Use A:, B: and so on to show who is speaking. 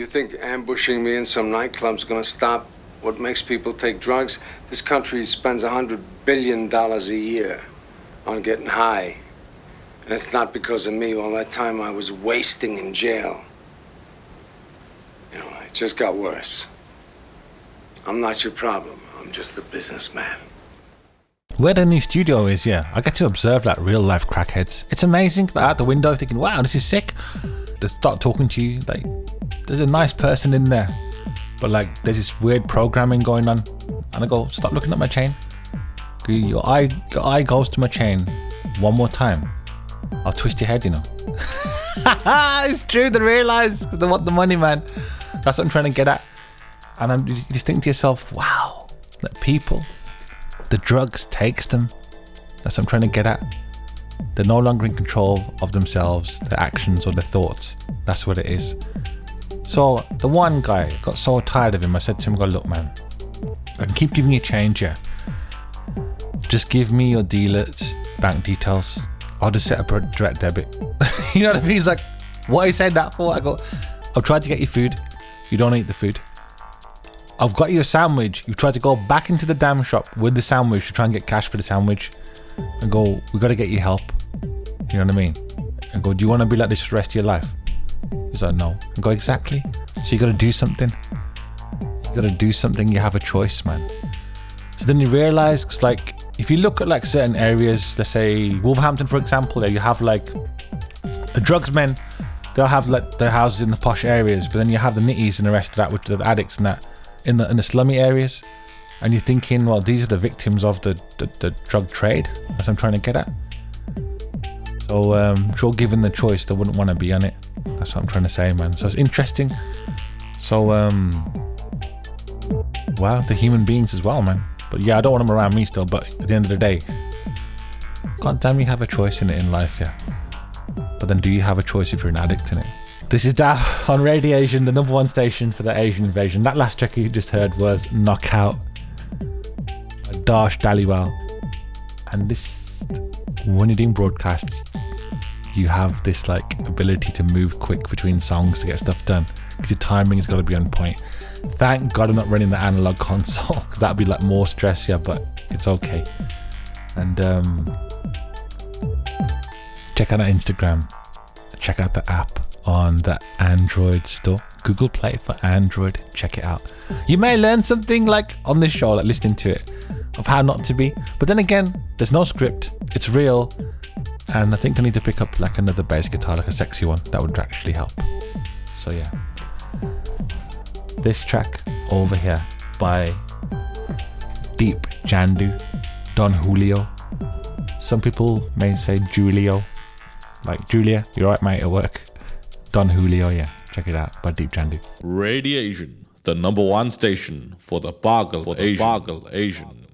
A: You think ambushing me in some nightclub's gonna stop what makes people take drugs? This country spends $100 billion a year on getting high. And it's not because of me. All that time I was wasting in jail. You know, it just got worse. I'm not your problem. I'm just the businessman.
B: Where the new studio is, yeah, I get to observe like real life crackheads. It's amazing, like out the window thinking, wow, this is sick. They start talking to you, like there's a nice person in there, but like there's this weird programming going on, and I go, stop looking at my chain. Your eye goes to my chain one more time, I'll twist your head, you know. It's true, they realise they want the money, man. That's what I'm trying to get at. And you just think to yourself, wow, like people, the drugs takes them. That's what I'm trying to get at. They're no longer in control of themselves, their actions or their thoughts. That's what it is. So the one guy got so tired of him, I said to him, go, look man, I can keep giving you change, yeah. Just give me your dealer's bank details. I'll just set up a direct debit. You know what I mean? He's like, what are you saying that for? I go, I've tried to get you food. You don't eat the food. I've got you a sandwich. You've tried to go back into the damn shop with the sandwich to try and get cash for the sandwich. And go, we got to get you help. You know what I mean? And go, do you want to be like this for the rest of your life? He's like, no. And go, exactly. So you got to do something. You got to do something. You have a choice, man. So then you realise, cause like, if you look at like certain areas, let's say Wolverhampton, for example, there you have like the drugs men, they'll have like their houses in the posh areas, but then you have the nitties and the rest of that, which are the addicts and that in the slummy areas. And you're thinking, well, these are the victims of the drug trade. That's what I'm trying to get at. So I'm sure given the choice, they wouldn't want to be on it. That's what I'm trying to say, man. So it's interesting. So wow, the human beings as well, man. But yeah, I don't want them around me still, but at the end of the day, god damn, you have a choice in it in life, yeah. But then do you have a choice if you're an addict in it? This is Da on Radio Asian, the number one station for the Asian invasion. That last track you just heard was Knockout by Darsh Dhaliwal. And this, when you're doing broadcasts, you have this like ability to move quick between songs to get stuff done, because your timing has got to be on point. Thank God I'm not running the analog console, because that'd be like more stress, yeah, but it's okay. And check out our Instagram, check out the app on the Android store, Google Play for Android, check it out. You may learn something like on this show, like listening to it, of how not to be, but then again, there's no script, it's real, and I think I need to pick up like another bass guitar, like a sexy one, that would actually help. So yeah, this track over here by Deep Jandu, Don Julio, some people may say Julio, like Julia, you're right mate at work. Don Julio, yeah, check it out by Deep Jandu.
C: Radio Asian, the number one station for the Bargal Asian.